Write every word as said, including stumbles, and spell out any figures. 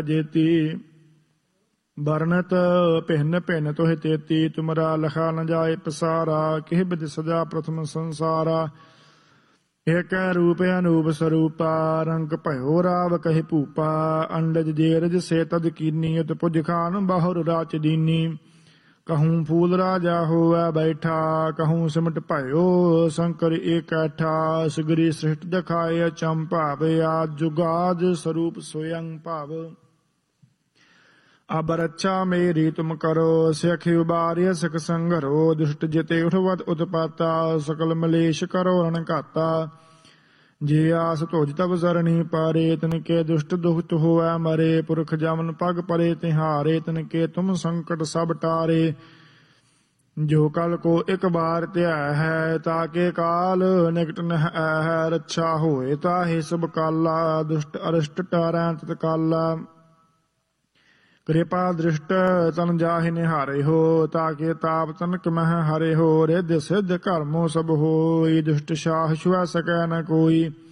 जेती बरनत भिन्न भिन्न तोहि तेती तुमरा लखा न जाए पसारा किह बिद सजा प्रथम संसारा एक रूप अनूप स्वरूपा रंग भयो राव कहि भूपा अंडज जेरज से तद कीनी उत पुज खान बाहुर राच दीनी कहूँ फूल राजा होआ बैठा कहूँ सिमट भयो शंकर एकैठा सुगरी सृष्ट दिखाए चम भावे आज जुगाज स्वरूप स्वयं भाव अब रक्षा मेरी तुम करो सिख उबार्य सिख संघरो दुष्ट जिते उठवत उत्पाता सकल मलेश करो रण घाता जे आस तुझ तब सरणी पारे तिनके दुष्ट दुखत होवै मरे पुरख जमन पग परे तिहारे तिनके तुम संकट सब टारे जो कल को एक बार त्या है ताके काल निकट न है रक्षा होए ताहे सब काला दुष्ट अरिष्ट टारै तत्काला कृपा दृष्ट तन जाहि निहारे हो ताके ताप तनक मह हरे हो रिद्ध सिद्ध कर्मो सब होई दुष्ट शाह छुआ सकै न कोई